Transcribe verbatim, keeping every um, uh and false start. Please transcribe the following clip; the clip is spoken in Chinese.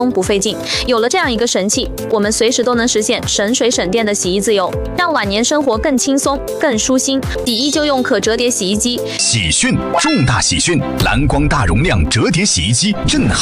不费劲。有了这样一个神器，我们随时都能实现省水省电的洗衣自由，让晚年生活更轻松、更舒心。洗衣就用可折叠洗衣机。 喜讯，重大喜讯！蓝光大容量折叠洗衣机震撼。